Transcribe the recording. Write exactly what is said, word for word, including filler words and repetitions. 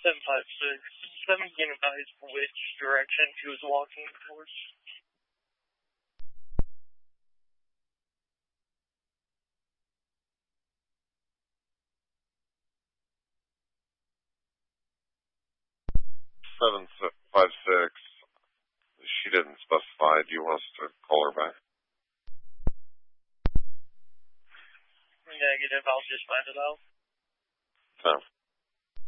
seven five six. Seven can advise which direction she was walking towards. Seven five six. She didn't specify. Do you want us to call her back? Negative. I'll just find it out.